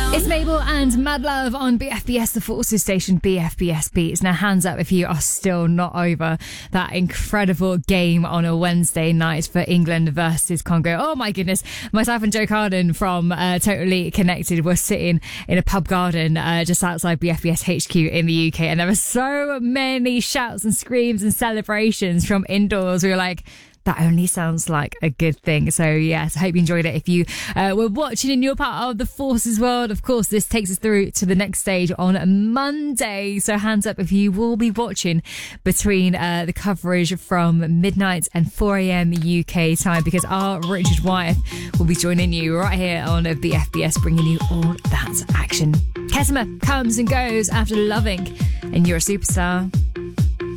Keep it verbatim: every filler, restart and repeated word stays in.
It's Mabel and Mad Love on B F B S, the Forces station, B F B S Beats. Now, hands up if you are still not over that incredible game on a Wednesday night for England versus Congo. Oh my goodness. Myself and Joe Carden from uh, Totally Connected were sitting in a pub garden uh, just outside B F B S H Q in the U K, and there were so many shouts and screams and celebrations from indoors. We were like, that only sounds like a good thing. So yes, I hope you enjoyed it. If you uh, were watching and you're part of the Forces world, of course, this takes us through to the next stage on Monday. So hands up if you will be watching between uh, the coverage from midnight and four a.m. U K time, because our Richard Wyeth will be joining you right here on the F B S, bringing you all that action. Kesima comes and goes after Loving, and You're a Superstar.